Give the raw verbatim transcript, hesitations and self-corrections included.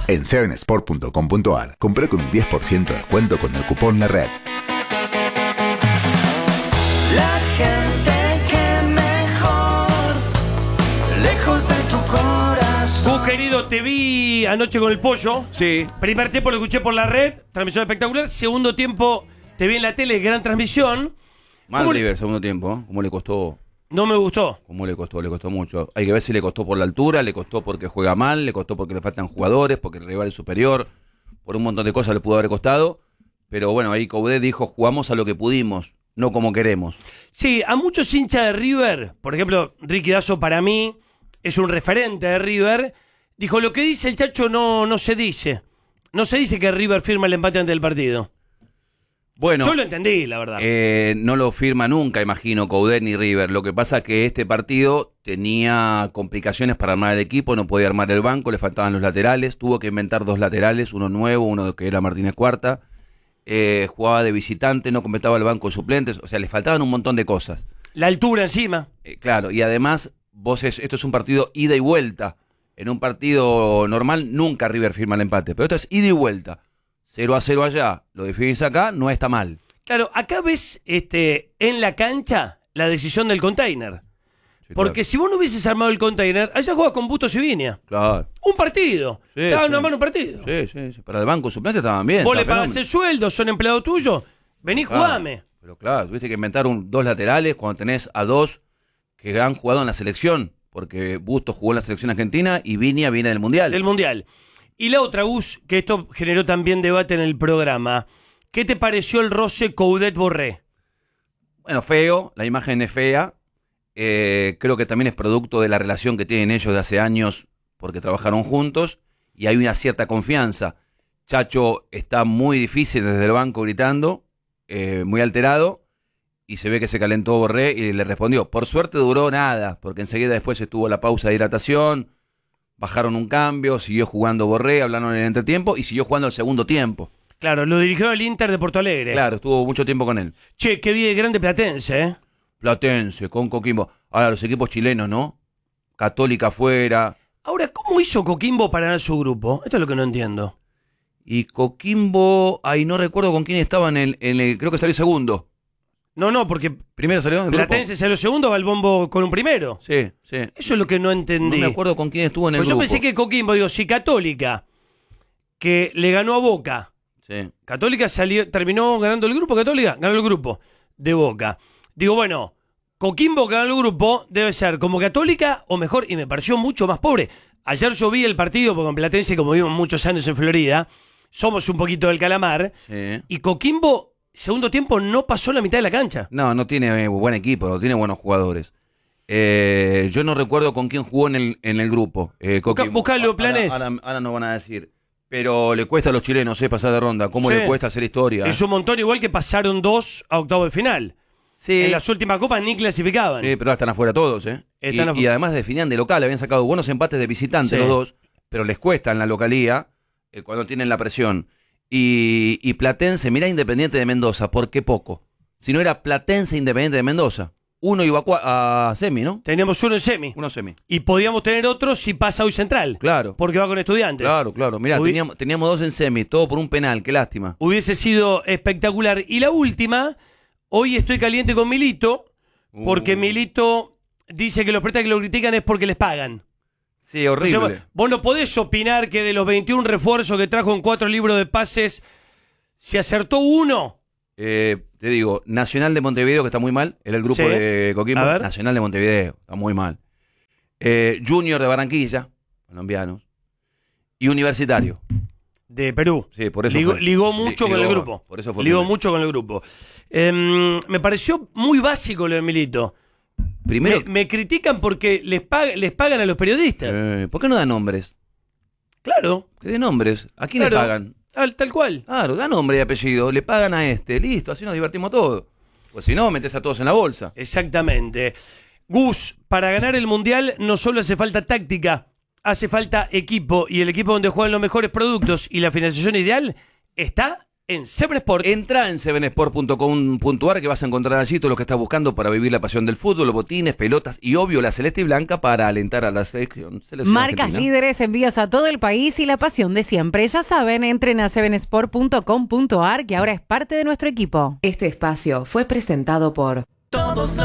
En seven sport punto com punto a r, compré con un diez por ciento de descuento con el cupón La Red. La gente que mejor, lejos de tu corazón. Gus, querido, te vi anoche con el pollo. Sí. Primer tiempo lo escuché por La Red, transmisión espectacular. Segundo tiempo te vi en la tele, gran transmisión. Mal ¿Cómo River, le... segundo tiempo, ¿eh? ¿Cómo le costó? No me gustó. ¿Cómo le costó? Le costó mucho. Hay que ver si le costó por la altura, le costó porque juega mal, le costó porque le faltan jugadores, porque el rival es superior. Por un montón de cosas le pudo haber costado. Pero bueno, ahí Coudet dijo, jugamos a lo que pudimos, no como queremos. Sí, a muchos hinchas de River, por ejemplo, Ricky Dazo para mí es un referente de River, dijo, lo que dice el Chacho no, no se dice. No se dice que River firma el empate antes del partido. Bueno, yo lo entendí, la verdad. Eh, no lo firma nunca, imagino, Coudet ni River. Lo que pasa es que este partido tenía complicaciones para armar el equipo, no podía armar el banco, le faltaban los laterales, tuvo que inventar dos laterales, uno nuevo, uno que era Martínez Cuarta. Eh, jugaba de visitante, no completaba el banco de suplentes, o sea, le faltaban un montón de cosas. La altura encima. Eh, claro, y además, vos es, esto es un partido ida y vuelta. En un partido normal nunca River firma el empate, pero esto es ida y vuelta. cero a cero allá, lo definís acá, no está mal. Claro, acá ves este, en la cancha la decisión del container. Sí, Porque claro. si vos no hubieses armado el container, allá juega con Bustos y Viña. Claro. Un partido. Sí, Estaban sí. una mano un partido. Sí, sí, sí. Para el banco suplente estaban bien. Vos le estaba pagás fenómeno. el sueldo, son empleados tuyos. Vení, Claro, jugame. Pero claro, tuviste que inventar un, dos laterales cuando tenés a dos que han jugado en la selección. Porque Bustos jugó en la selección argentina y Viña viene del Mundial. Del Mundial. Y la otra, Gus, que esto generó también debate en el programa. ¿Qué te pareció el roce Coudet-Borré? Bueno, feo, la imagen es fea. Eh, creo que también es producto de la relación que tienen ellos de hace años porque trabajaron juntos y hay una cierta confianza. Chacho está muy difícil desde el banco gritando, eh, muy alterado, y se ve que se calentó Borré y le respondió. Por suerte duró nada, porque enseguida después estuvo la pausa de hidratación, bajaron un cambio, siguió jugando Borré, hablaron en el entretiempo y siguió jugando el segundo tiempo. Claro, lo dirigió el Inter de Porto Alegre. Claro, estuvo mucho tiempo con él. Che, qué bien grande Platense, ¿eh? Platense, con Coquimbo. Ahora los equipos chilenos, ¿no? Católica afuera. Ahora, ¿cómo hizo Coquimbo para ganar su grupo? Esto es lo que no entiendo. Y Coquimbo, ay, no recuerdo con quién estaba en el, en el creo que salió segundo. No, no, porque Primero salió en el Platense grupo. salió segundo, va el bombo con un primero. Sí, sí. Eso es lo que no entendí. No me acuerdo con quién estuvo en el Pues yo grupo. pensé que Coquimbo, digo, si Católica, que le ganó a Boca, Sí. Católica salió, terminó ganando el grupo, Católica, ganó el grupo de Boca. Digo, bueno, Coquimbo que ganó el grupo debe ser como Católica o mejor, y me pareció mucho más pobre. Ayer yo vi el partido, porque en Platense, como vivimos muchos años en Florida, somos un poquito del calamar, Sí. y Coquimbo, segundo tiempo, no pasó la mitad de la cancha. No, no tiene eh, buen equipo, no tiene buenos jugadores. Eh, yo no recuerdo con quién jugó en el, en el grupo. Eh, Busca- Coquimbo. buscalo, Ahora- Planes. Ahora, ahora nos van a decir. Pero le cuesta a los chilenos eh, pasar de ronda. ¿Cómo Sí. le cuesta hacer historia? Es un montón, igual que pasaron dos a octavo de final. Sí. En las últimas copas ni clasificaban. Sí, pero ahora están afuera todos, ¿eh? Y, Están afu- y además definían de local, habían sacado buenos empates de visitante Sí. los dos, pero les cuesta en la localía eh, cuando tienen la presión. Y, y Platense, mirá Independiente de Mendoza, ¿por qué poco? Si no era Platense Independiente de Mendoza. Uno iba a, cua- a semi, ¿no? Teníamos uno en semi. Uno semi. Y podíamos tener otro si pasa hoy Central. Claro. Porque va con Estudiantes. Claro, claro. Mirá, Hubi- teníamos, teníamos dos en semi, todo por un penal, qué lástima. Hubiese sido espectacular. Y la última, hoy estoy caliente con Milito, porque Uh. Milito dice que los prestas que lo critican es porque les pagan. Sí, horrible. O sea, vos- vos no podés opinar que de los veintiún refuerzos que trajo en cuatro libros de pases, si acertó uno. Eh, te digo, Nacional de Montevideo, que está muy mal, era el grupo Sí. de Coquimbo. A ver. Nacional de Montevideo, está muy mal. Eh, Junior de Barranquilla, colombianos. Y Universitario. De Perú. Sí, por eso ligó, fue. ligó mucho Li- con el ligó, grupo. por eso fue ligó primero. mucho con el grupo. Em, me pareció muy básico lo de Milito. Primero, Me, me critican porque les, pag- les pagan a los periodistas. eh, ¿por qué no da nombres? Claro. Que dé nombres. ¿A quién Claro. le pagan? Tal, tal cual. Claro, da nombre y apellido. Le pagan a este. Listo, así nos divertimos todos. Pues si no, metés a todos en la bolsa. Exactamente. Gus, para ganar el Mundial no solo hace falta táctica, hace falta equipo. Y el equipo donde juegan los mejores productos y la financiación ideal está en Seven Sport. Entra en seven sport punto com punto a r que vas a encontrar allí todo lo que estás buscando para vivir la pasión del fútbol, botines, pelotas y obvio la celeste y blanca para alentar a la selección. selección Marcas argentina. líderes, envíos a todo el país y la pasión de siempre. Ya saben, entren a seven sport punto com punto a r que ahora es parte de nuestro equipo. Este espacio fue presentado por Todos los